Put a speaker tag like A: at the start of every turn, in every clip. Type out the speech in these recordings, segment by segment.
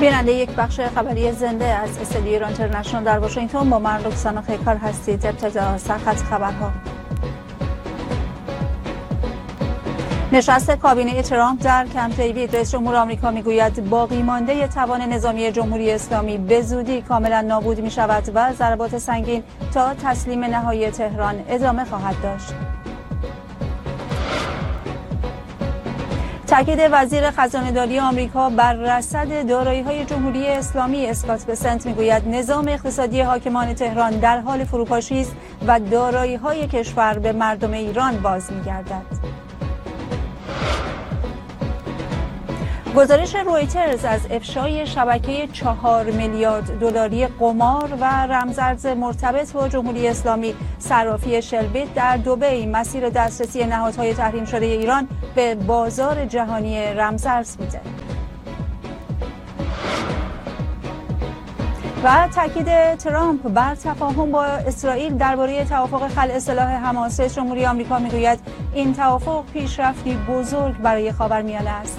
A: بیننده یک بخش خبری زنده از استودیو ایران اینترنشنال در واشنگتن با من رکسانا خیکار هستید. ابتدا سرخط خبرها. نشست کابینه ترامپ در کمپ دیوید. رئیس جمهور آمریکا میگوید باقی مانده توان نظامی جمهوری اسلامی به زودی کاملا نابود می شود و ضربات سنگین تا تسلیم نهایی تهران ادامه خواهد داشت. تاکید وزیر خزانه‌داری آمریکا بر رصد دارایی‌های جمهوری اسلامی. اسکات بسنت میگوید نظام اقتصادی حاکمان تهران در حال فروپاشی است و دارایی‌های کشور به مردم ایران باز می‌گردد. گزارش رویترز از افشای شبکه 4 میلیارد دلاری قمار و رمزارز مرتبط با جمهوری اسلامی صرافی شلبیت در دبی مسیر دسترسی نهادهای تحریم شده ایران به بازار جهانی رمزارز میده. و تاکید ترامپ بر تفاهم با اسرائیل درباره توافق خلع سلاح حماس. رئیس جمهوری آمریکا میگوید این توافق پیشرفتی بزرگ برای خاورمیانه است.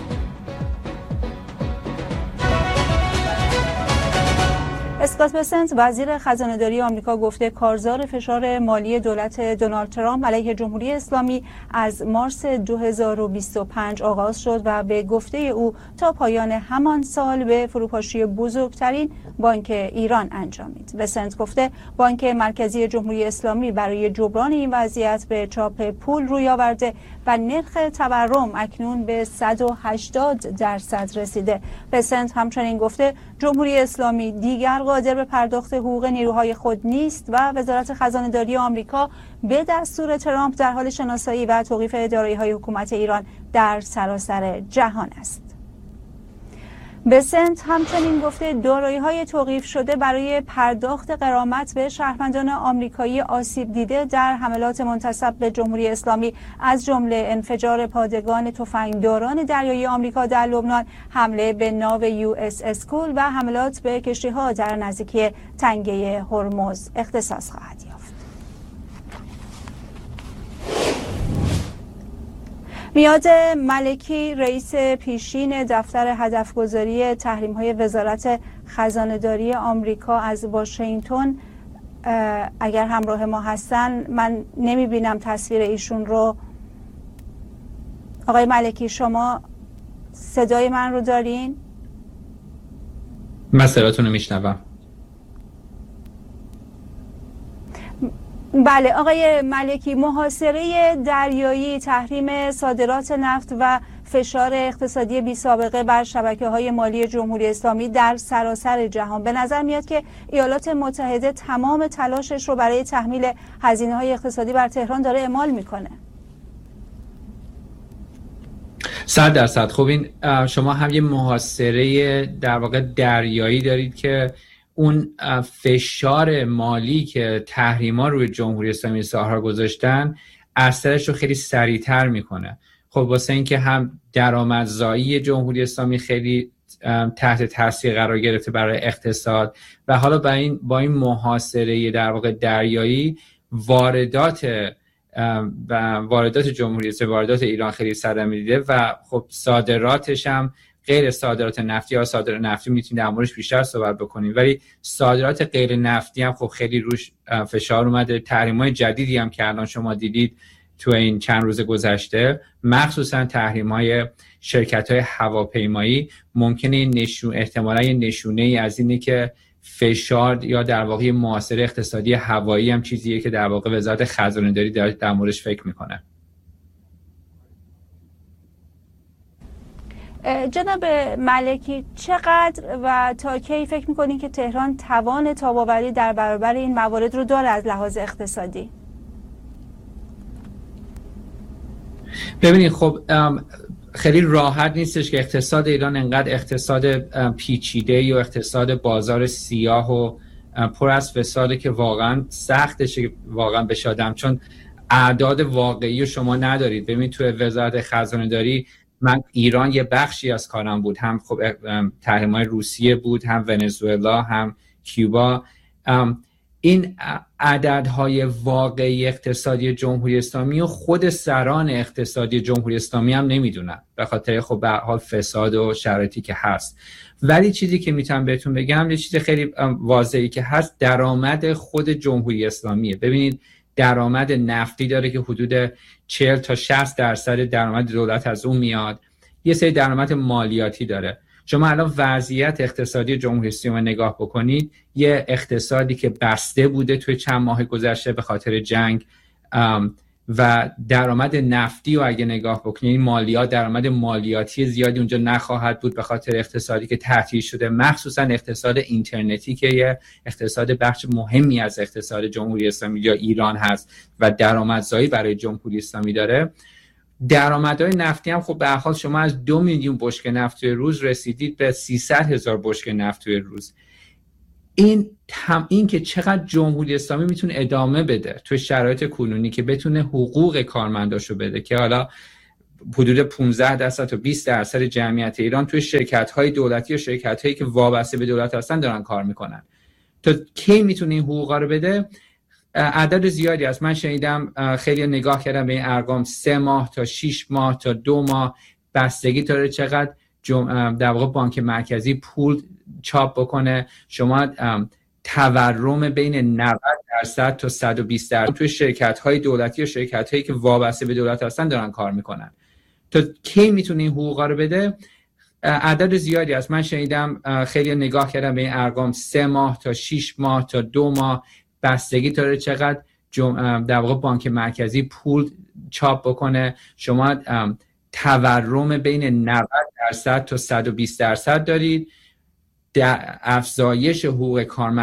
A: اسکات بسنت وزیر خزانه‌داری آمریکا گفته کارزار فشار مالی دولت دونالد ترامپ علیه جمهوری اسلامی از مارس 2025 آغاز شد و به گفته او تا پایان همان سال به فروپاشی بزرگترین بانک ایران انجامید. بسنت گفته بانک مرکزی جمهوری اسلامی برای جبران این وضعیت به چاپ پول روی آورده و نرخ تورم اکنون به 180% رسیده. بسنت همچنین گفته جمهوری اسلامی دیگر قادر به پرداخت حقوق نیروهای خود نیست و وزارت خزانه‌داری آمریکا به دستور ترامپ در حال شناسایی و توقیف دارایی‌های حکومت ایران در سراسر جهان است. بسنت همچنین گفته دارایی‌های توقیف شده برای پرداخت غرامت به شهروندان آمریکایی آسیب دیده در حملات منتسب به جمهوری اسلامی از جمله انفجار پادگان تفنگداران دریایی آمریکا در لبنان، حمله به ناو US اسکول و حملات به کشتی‌ها در نزدیکی تنگه هرمز اختصاص خواهد یافت. میاد ملکی رئیس پیشین دفتر هدفگذاری تحریم‌های وزارت خزانه‌داری آمریکا از واشنگتن اگر همراه ما هستن، من نمی‌بینم تصویر ایشون رو. آقای ملکی شما صدای من رو دارین؟
B: من صداتون رو میشنوم.
A: بله آقای ملکی، محاصره دریایی، تحریم صادرات نفت و فشار اقتصادی بی سابقه بر شبکه‌های مالی جمهوری اسلامی در سراسر جهان. به نظر میاد که ایالات متحده تمام تلاشش رو برای تحمیل هزینه‌های اقتصادی بر تهران داره اعمال میکنه.
B: 100%. خب این شما هم یه محاصره در واقع دریایی دارید که اون فشار مالی که تحریما روی جمهوری اسلامی ساحل گذاشتن اثرش رو خیلی سریعتر میکنه. خب واسه اینکه هم درآمدزایی جمهوری اسلامی خیلی تحت تاثیر قرار گرفته برای اقتصاد و حالا با این محاصره در واقع دریایی واردات جمهوری اسلامی، واردات ایران خیلی صدمه دیده و خب صادراتش هم غیر صادرات نفتی یا صادرات نفتی میتونیم در موردش بیشتر صحبت بکنیم، ولی صادرات غیر نفتی هم خب خیلی روش فشار اومده. تحریم‌های جدیدی هم که الان شما دیدید تو این چند روز گذشته، مخصوصا تحریم‌های شرکت‌های هواپیمایی، ممکنه احتمالاً نشونه از اینه که فشار یا در واقع محاصره اقتصادی هوایی هم چیزیه که در واقع وزارت خزانه‌داری داره در موردش فکر میکنه.
A: جناب ملکی، چقدر و تا کی فکر میکنین که تهران توان تاب‌آوری در برابر این موارد رو داره از لحاظ اقتصادی؟
B: ببینید خب خیلی راحت نیستش که اقتصاد ایران انقدر اقتصاد پیچیده یا اقتصاد بازار سیاه و پر از فساده که واقعا سختشه واقعا بشادم، چون اعداد واقعی رو شما ندارید. ببینید توی وزارت خزانه‌داری من ایران یه بخشی از کارم بود، هم خب تحریم‌های روسیه بود، هم ونزوئلا، هم کیوبا. این عددهای واقعی اقتصادی جمهوری اسلامی و خود سران اقتصادی جمهوری اسلامی هم نمیدونن، به خاطر خب به هر حال فساد و شرایطی که هست. ولی چیزی که میتونم بهتون بگم، یه چیز خیلی واضحی که هست، درآمد خود جمهوری اسلامیه. ببینید درآمد نفتی داره که حدود 40 تا 60% درآمد دولت از اون میاد. یه سری درآمد مالیاتی داره. شما الان وضعیت اقتصادی جمهوری اسلامی نگاه بکنید، یه اقتصادی که بسته بوده توی چند ماه گذشته به خاطر جنگ، و درآمد نفتی و اگه نگاه بکنید مالیات، درآمد مالیاتی زیادی اونجا نخواهد بود به خاطر اقتصادی که تعطیل شده، مخصوصا اقتصاد اینترنتی که یه اقتصاد بخش مهمی از اقتصاد جمهوری اسلامی یا ایران هست و درآمدزایی برای جمهوری اسلامی داره. درآمدهای نفتی هم خب به هر حال شما از 2 میلیون بشکه نفت توی روز رسیدید به 300,000 بشکه نفت توی روز. این که چقدر جمهوری اسلامی میتونه ادامه بده توی شرایط کنونی که بتونه حقوق کارمنداشو بده، که حالا حدود 15% تا 20% جمعیت ایران توی شرکت‌های دولتی و شرکت‌هایی که وابسته به دولت هستن دارن کار میکنن، تا کی میتونه این حقوقا رو بده؟ عدد زیادی است. من شنیدم، خیلی نگاه کردم به این ارقام، 3 ماه تا 6 ماه تا 2 ماه، بستگی داره چقدر در واقع بانک مرکزی پول چاپ بکنه. شما تورم بین 90% تا 120% توی شرکت‌های دولتی و شرکت‌هایی که وابسته به دولت هستن دارن کار میکنن، تا کی میتونه این حقوقا رو بده؟ عدد زیادی است. من شنیدم، خیلی نگاه کردم به این ارقام، 3 ماه تا 6 ماه تا 2 ماه، بستگی داره چقدر در واقع بانک مرکزی پول چاپ بکنه. شما تورم بین 90% تا 120% دارید. افزایش حقوق کارمند